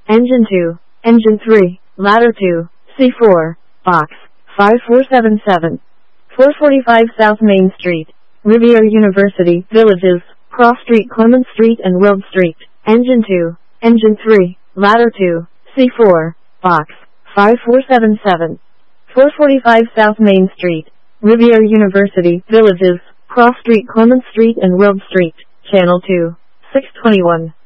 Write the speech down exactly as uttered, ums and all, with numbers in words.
Engine two, Engine three, Ladder two, C four, Box five four seven seven, four forty-five South Main Street, Riviera University, Villages, Cross Street, Clement Street and Road Street. Engine two, Engine three, Ladder two, C four, Box five four seven seven, four forty-five South Main Street, Riviera University, Villages, Cross Street, Clement Street and Road Street. Channel two, six twenty-one.